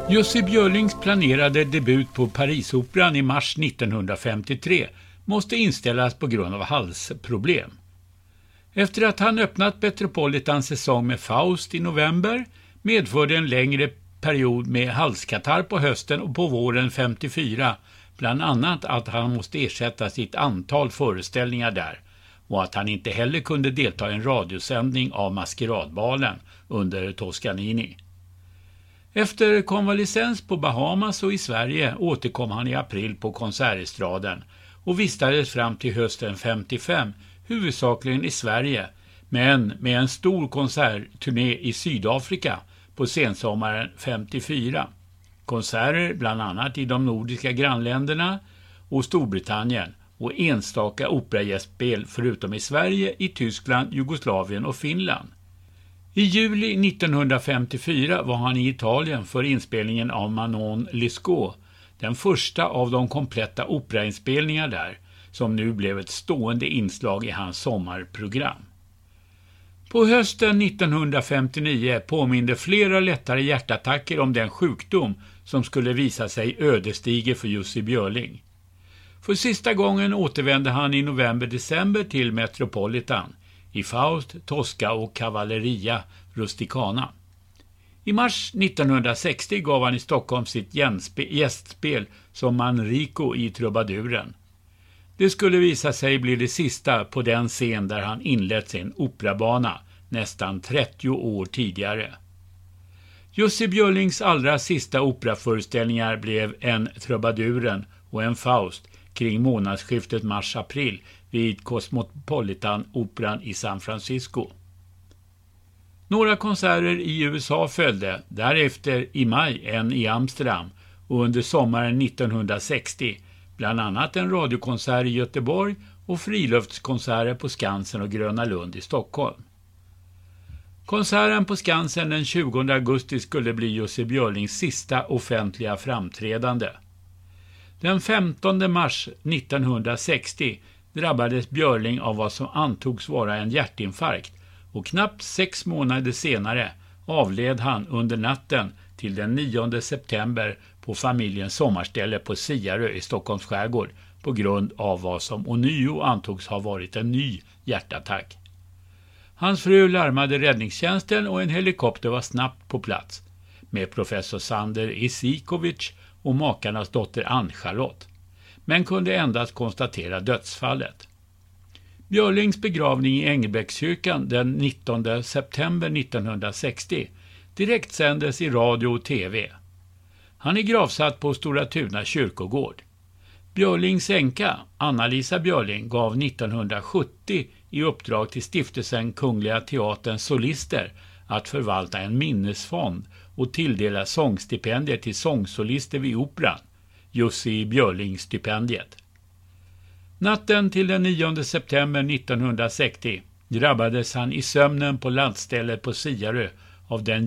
Jussi Björlings planerade debut på Parisoperan i mars 1953 måste inställas på grund av halsproblem. Efter att han öppnat Metropolitans säsong med Faust i november medförde en längre period med halskatarr på hösten och på våren 54 bland annat att han måste ersätta sitt antal föreställningar där och att han inte heller kunde delta i en radiosändning av Maskeradbalen under Toscanini. Efter konvalescens på Bahamas och i Sverige återkom han i april på konsertestraden och vistades fram till hösten 55 huvudsakligen i Sverige, men med en stor konsertturné i Sydafrika på sensommaren 54. Konserter bland annat i de nordiska grannländerna och Storbritannien och enstaka operagästspel förutom i Sverige, i Tyskland, Jugoslavien och Finland. I juli 1954 var han i Italien för inspelningen av Manon Lescaut, den första av de kompletta operainspelningar där, som nu blev ett stående inslag i hans sommarprogram. På hösten 1959 påminde flera lättare hjärtattacker om den sjukdom som skulle visa sig ödesdiger för Jussi Björling. För sista gången återvände han i november-december till Metropolitan, i Faust, Tosca och Cavalleria Rusticana. I mars 1960 gav han i Stockholm sitt gästspel som Manrico i Trubaduren. Det skulle visa sig bli det sista på den scen där han inlett sin operabana nästan 30 år tidigare. Jussi Björlings allra sista operaföreställningar blev en Trubaduren och en Faust kring månadsskiftet mars-april vid Cosmopolitan-operan i San Francisco. Några konserter i USA följde, därefter i maj en i Amsterdam och under sommaren 1960 bland annat en radiokonsert i Göteborg och friluftskonserter på Skansen och Gröna Lund i Stockholm. Konserten på Skansen den 20 augusti skulle bli Jussi Björlings sista offentliga framträdande. Den 15 mars 1960 drabbades Björling av vad som antogs vara en hjärtinfarkt och knappt 6 månader senare avled han under natten till den 9 september på familjens sommarställe på Siarö i Stockholms skärgård på grund av vad som ånyo antogs ha varit en ny hjärtattack. Hans fru larmade räddningstjänsten och en helikopter var snabbt på plats med professor Sander Isikovic och makarnas dotter Ann-Charlotte, men kunde endast konstatera dödsfallet. Björlings begravning i Engelbrektskyrkan den 19 september 1960 direkt sändes i radio och tv. Han är gravsatt på Stora Tuna kyrkogård. Björlings änka, Anna-Lisa Björling, gav 1970 i uppdrag till stiftelsen Kungliga Teaterns solister att förvalta en minnesfond och tilldela sångstipendier till sångsolister vid operan, Jussi Björling-stipendiet. Natten till den 9 september 1960 drabbades han i sömnen på landstället på Siarö av den